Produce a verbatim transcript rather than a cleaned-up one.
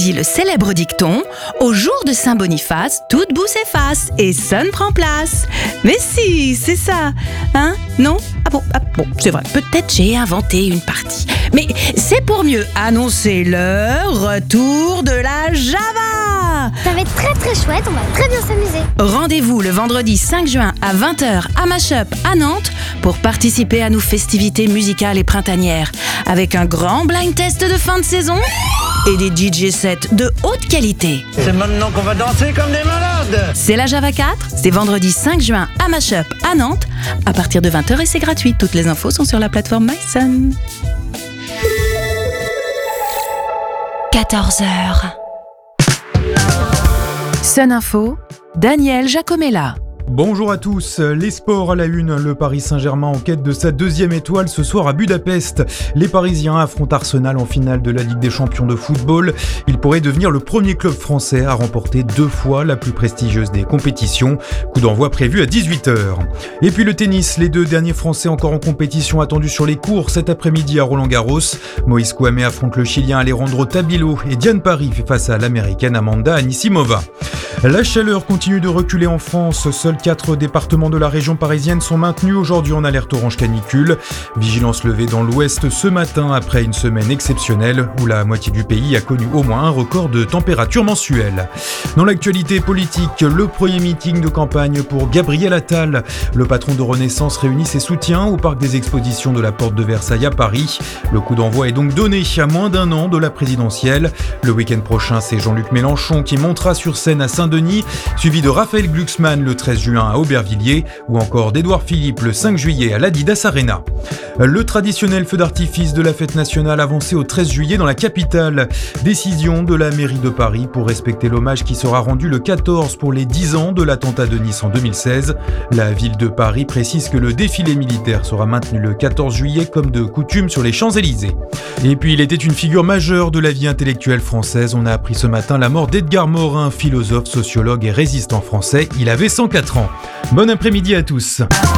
dit le célèbre dicton « Au jour de Saint-Boniface, toute boue s'efface et sonne prend place ». Mais si, c'est ça, hein? Non? Ah bon, ah bon, c'est vrai, peut-être j'ai inventé une partie. Mais c'est pour mieux annoncer le retour de la Java. Ça va être très très chouette, on va très bien s'amuser. Rendez-vous le vendredi cinq juin à vingt heures à Mashup à Nantes pour participer à nos festivités musicales et printanières avec un grand blind test de fin de saison et des D J sets de haute qualité. C'est maintenant qu'on va danser comme des malades. C'est la Java quatre, c'est vendredi cinq juin à Mashup à Nantes à partir de vingt heures et c'est gratuit. Toutes les infos sont sur la plateforme MySun. quatorze heures. Sun Info, Daniel Giacomella. Bonjour à tous, les sports à la une, le Paris Saint-Germain en quête de sa deuxième étoile ce soir à Budapest. Les Parisiens affrontent Arsenal en finale de la Ligue des champions de football. Il pourrait devenir le premier club français à remporter deux fois la plus prestigieuse des compétitions. Coup d'envoi prévu à dix-huit heures. Et puis le tennis, les deux derniers Français encore en compétition attendus sur les cours cet après-midi à Roland-Garros. Moïse Kouamé affronte le Chilien Alejandro Tabilo et Diane Paris fait face à l'Américaine Amanda Anisimova. La chaleur continue de reculer en France. Seuls quatre départements de la région parisienne sont maintenus aujourd'hui en alerte orange canicule. Vigilance levée dans l'ouest ce matin après une semaine exceptionnelle où la moitié du pays a connu au moins un record de température mensuelle. Dans l'actualité politique, le premier meeting de campagne pour Gabriel Attal. Le patron de Renaissance réunit ses soutiens au parc des expositions de la Porte de Versailles à Paris. Le coup d'envoi est donc donné à moins d'un an de la présidentielle. Le week-end prochain, c'est Jean-Luc Mélenchon qui montera sur scène à Saint-Denis, suivi de Raphaël Glucksmann le treize juin à Aubervilliers ou encore d'Édouard Philippe le cinq juillet à l'Adidas Arena. Le traditionnel feu d'artifice de la fête nationale avancé au treize juillet dans la capitale. Décision de la mairie de Paris pour respecter l'hommage qui sera rendu le quatorze pour les dix ans de l'attentat de Nice en deux mille seize. La ville de Paris précise que le défilé militaire sera maintenu le quatorze juillet comme de coutume sur les Champs-Élysées. Et puis il était une figure majeure de la vie intellectuelle française. On a appris ce matin la mort d'Edgar Morin, philosophe, sociologue et résistant français. Il avait cent quatre ans. Bon après-midi à tous.